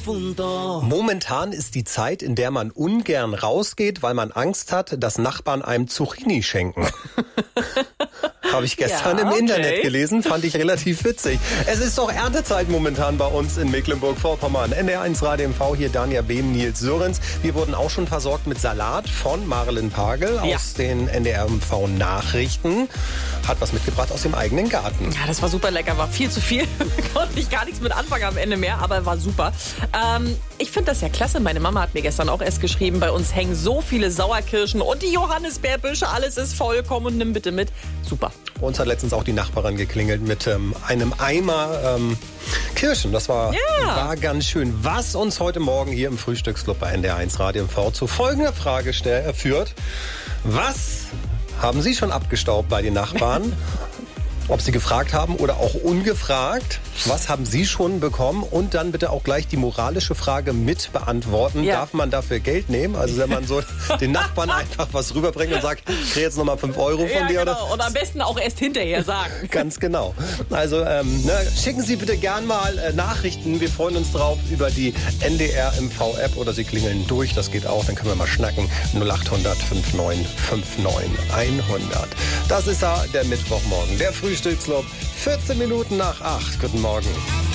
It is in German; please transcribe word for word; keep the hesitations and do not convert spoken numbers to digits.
punto. Momentan ist die Zeit, in der man ungern rausgeht, weil man Angst hat, dass Nachbarn einem Zucchini schenken. Habe ich gestern Ja, im okay. Internet gelesen, fand ich relativ witzig. Es ist doch Erntezeit momentan bei uns in Mecklenburg-Vorpommern. N D R eins Radio M V, hier Danja Behm, Nils Sörens. Wir wurden auch schon versorgt mit Salat von Marlen Pagel Ja. aus den N D R M V Nachrichten. Hat was mitgebracht aus dem eigenen Garten. Ja, das war super lecker, war viel zu viel. Konnte ich gar nichts mit anfangen am Ende mehr, aber war super. Ähm, ich finde das ja klasse. Meine Mama hat mir gestern auch erst geschrieben, bei uns hängen so viele Sauerkirschen und die Johannisbeerbüsche, alles ist voll, komm und nimm bitte mit. Super. Uns hat letztens auch die Nachbarin geklingelt mit ähm, einem Eimer ähm, Kirschen. Das war, Ja. war ganz schön. Was uns heute Morgen hier im Frühstücksclub bei N D R eins Radio M V zu folgender Frage stell- führt. Was haben Sie schon abgestaubt bei den Nachbarn? Ob Sie gefragt haben oder auch ungefragt. Was haben Sie schon bekommen? Und dann bitte auch gleich die moralische Frage mit beantworten. Ja. Darf man dafür Geld nehmen? Also wenn man so den Nachbarn einfach was rüberbringt und sagt, ich kriege jetzt nochmal fünf Euro von Ja, dir. genau. Oder? Und am besten auch erst hinterher sagen. Ganz genau. Also ähm, ne, schicken Sie bitte gern mal äh, Nachrichten. Wir freuen uns drauf über die N D R M V-App oder Sie klingeln durch. Das geht auch. Dann können wir mal schnacken. null acht hundert neunundfünfzig neunundfünfzig hundert. Das ist ja der Mittwochmorgen. Der Frühstücksclub. vierzehn Minuten nach acht. Guten Morgen.